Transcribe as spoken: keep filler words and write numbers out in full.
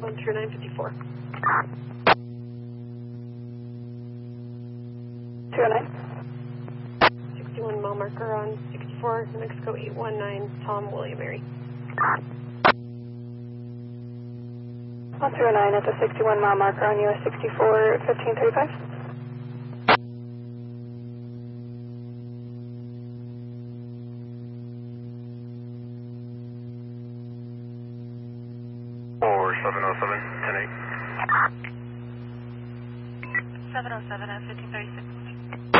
one through nine fifty-four. two oh nine. sixty-one mile marker on sixty-four, New Mexico eight one nine, Tom William Mary. one two oh nine at the sixty-one mile marker on U S sixty-four, fifteen thirty-five. Or seven oh seven, ten eight. seven oh seven at fifteen thirty-six.